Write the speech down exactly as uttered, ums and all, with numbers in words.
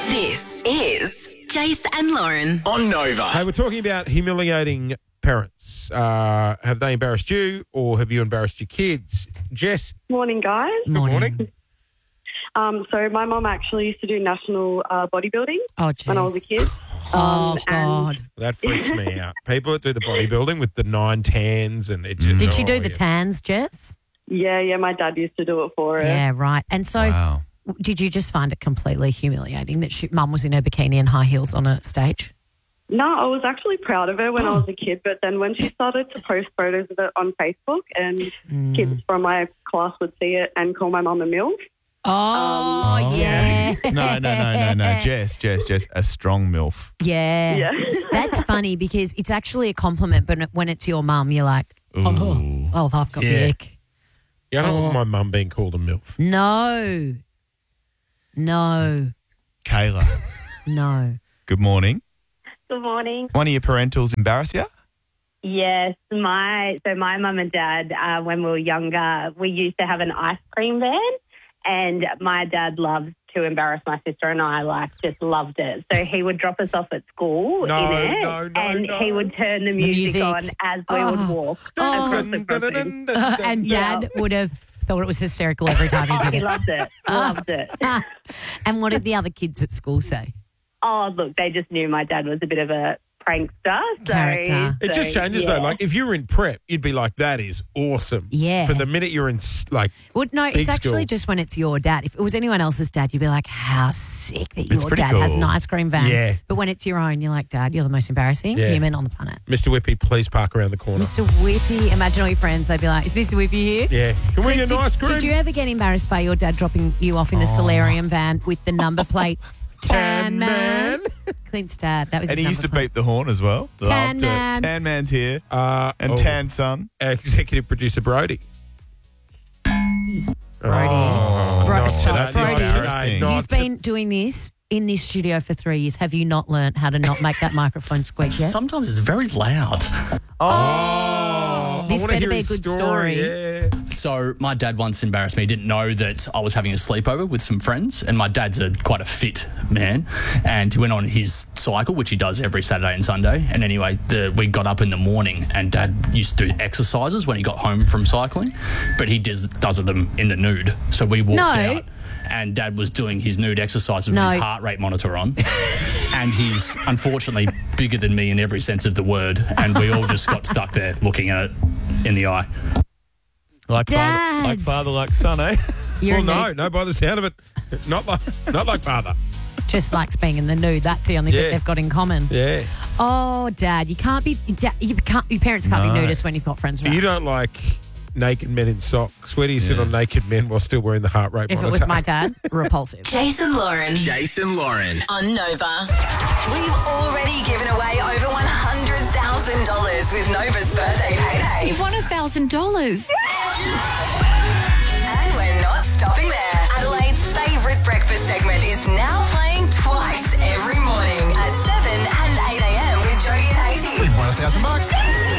This is Jace and Lauren on Nova. Hey, we're talking about humiliating parents. Uh, have they embarrassed you or have you embarrassed your kids? Jess, Morning, guys. good morning. Um, so my mum actually used to do national uh, bodybuilding Oh, when I was a jeez. kid. Oh, Um, God. That freaks me out. People that do the bodybuilding with the nine tans and it just... Did she oh, do the yeah. tans, Jess? Yeah, yeah, my dad used to do it for her. Yeah, right. And so Wow. w- did you just find it completely humiliating that she, mum was in her bikini and high heels on a stage? No, I was actually proud of her when I was a kid, but then when she started to post photos of it on Facebook and Mm. kids from my class would see it and call my mum a MILF. Oh, yeah. No, no, no, no, no. Jess, Jess, Jess, a strong MILF. Yeah. Yeah. That's funny because it's actually a compliment, but when it's your mum, you're like, oh, Ooh. oh I've got Yeah. the ick. Yeah, I don't Oh. want my mum being called a MILF. No. No. Kayla, No. good morning. Good morning. One of your parentals embarrass you? Yes, my so my mum and dad, uh, when we were younger, we used to have an ice cream van, and my dad loves to embarrass my sister and I. Like, just loved it. So he would drop us off at school No, in it, no, no, and no. he would turn the music, music. on as we Oh. would walk Oh. across the crossing. and Dad would have thought it was hysterical every time he Oh, did he it. loved it. Loved it. And what did the other kids at school say? Oh, look, they just knew my dad was a bit of a prankster. So, Character. It just so, changes yeah. though. Like if you were in prep, you'd be like, that is awesome. Yeah. But the minute you're in s- like, Well, no, Big it's actually school. just when it's your dad. If it was anyone else's dad, you'd be like, how sick that It's your pretty dad has an cool. ice cream van. Yeah. But when it's your own, you're like, Dad, you're the most embarrassing Yeah. human on the planet. Mister Whippy, please park around the corner. Mister Whippy, imagine all your friends, they'd be like, is Mister Whippy here? Yeah. Can we get did, an ice cream? did you ever get embarrassed by your dad dropping you off in the solarium van with the number plate? Tan Man. Clint's dad. That was And his he used to number plate. beep the horn as well. Tan Loved it. Man. Tan Man's here. Uh, And oh, Tan Son. Executive producer Brody. Brody. Oh, Bro- not stop, today, Brody. not today, not You've been doing this in this studio for three years. Have you not learnt how to not make that microphone squeak yet? Sometimes it's very loud. Oh, This I wanna better hear be a his good story. Yeah. So my dad once embarrassed me. He didn't know that I was having a sleepover with some friends, and my dad's a quite a fit man, and he went on his cycle, which he does every Saturday and Sunday. And anyway, the, we got up in the morning, and Dad used to do exercises when he got home from cycling, but he does does them in the nude. So we walked No. out, and Dad was doing his nude exercises No. with his heart rate monitor on, and he's unfortunately bigger than me in every sense of the word, and we all just got stuck there looking at it in the eye. Like Dad. father, like father, like son, eh? You're Well, a no, nude. no, by the sound of it, not like, not like father. Just likes being in the nude. That's the only Yeah. thing they've got in common. Yeah. Oh, Dad, you can't be. Dad, you can't. Your parents can't No. be nudist when you've got friends around. You don't like naked men in socks. Where do you sit Yeah. on naked men while still wearing the heart rate If it monitor? was my dad, repulsive. Jason Lauren Jason Lauren. on Nova. We've already given away over one hundred thousand dollars with Nova's birthday payday. You've won a thousand dollars. And we're not stopping there. Adelaide's favourite breakfast segment is now